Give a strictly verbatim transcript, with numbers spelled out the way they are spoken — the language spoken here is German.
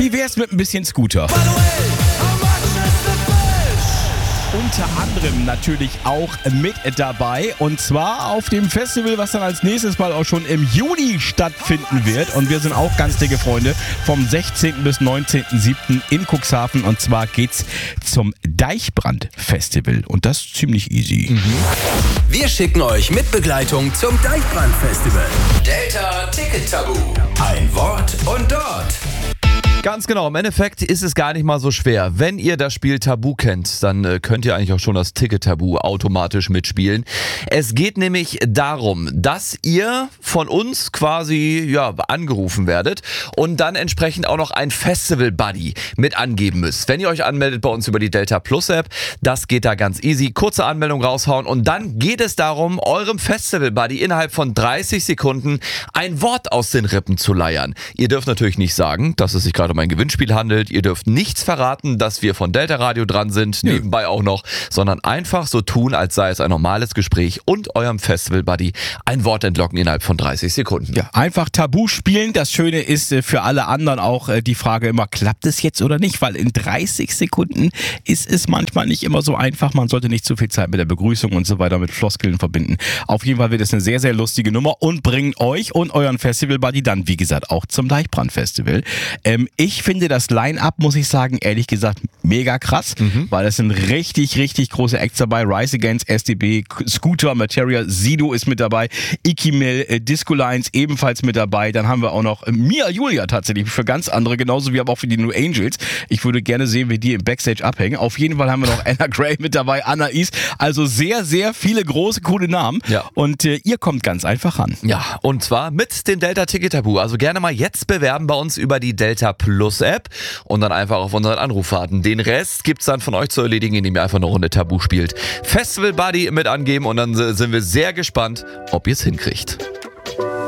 wie wär's mit ein bisschen Scooter? Unter anderem natürlich auch mit dabei und zwar auf dem Festival, was dann als nächstes Mal auch schon im Juni stattfinden wird und wir sind auch ganz dicke Freunde vom sechzehnten bis neunzehnten siebten in Cuxhaven und zwar geht's zum Deichbrand-Festival und das ist ziemlich easy. Mhm. Wir schicken euch mit Begleitung zum Deichbrand-Festival. Delta Ticket Tabu. Ein Wort und dort. Ganz genau, im Endeffekt ist es gar nicht mal so schwer. Wenn ihr das Spiel Tabu kennt, dann äh, könnt ihr eigentlich auch schon das Ticket Tabu automatisch mitspielen. Es geht nämlich darum, dass ihr von uns quasi ja angerufen werdet und dann entsprechend auch noch ein Festival Buddy mit angeben müsst. Wenn ihr euch anmeldet bei uns über die Delta Plus App, das geht da ganz easy. Kurze Anmeldung raushauen und dann geht es darum, eurem Festival Buddy innerhalb von dreißig Sekunden ein Wort aus den Rippen zu leiern. Ihr dürft natürlich nicht sagen, dass es sich gerade um ein Gewinnspiel handelt. Ihr dürft nichts verraten, dass wir von Delta Radio dran sind, ja. Nebenbei auch noch, sondern einfach so tun, als sei es ein normales Gespräch und eurem Festival Buddy ein Wort entlocken innerhalb von dreißig Sekunden. Ja, einfach Tabu spielen. Das Schöne ist für alle anderen auch die Frage immer, klappt es jetzt oder nicht? Weil in dreißig Sekunden ist es manchmal nicht immer so einfach. Man sollte nicht zu viel Zeit mit der Begrüßung und so weiter mit Floskeln verbinden. Auf jeden Fall wird es eine sehr, sehr lustige Nummer und bringen euch und euren Festival Buddy dann, wie gesagt, auch zum Deichbrand-Festival. Ähm, Ich finde das Line-Up, muss ich sagen, ehrlich gesagt, mega krass, mhm. weil es sind richtig, richtig große Acts dabei. Rise Against, S D B, Scooter, Materia, Sido ist mit dabei, Ikimel, äh, Disco Lines ebenfalls mit dabei. Dann haben wir auch noch äh, Mia Julia tatsächlich für ganz andere, genauso wie aber auch für die New Angels. Ich würde gerne sehen, wie die im Backstage abhängen. Auf jeden Fall haben wir noch Anna Gray mit dabei, Anais. Also sehr, sehr viele große, coole Namen. Ja. Und äh, ihr kommt ganz einfach ran. Ja, und zwar mit dem Delta Ticket Tabu. Also gerne mal jetzt bewerben bei uns über die Delta Plus App und dann einfach auf unseren Anruf warten. Den Rest gibt's dann von euch zu erledigen, indem ihr einfach eine Runde Tabu spielt. Festival Buddy mit angeben und dann sind wir sehr gespannt, ob ihr es hinkriegt.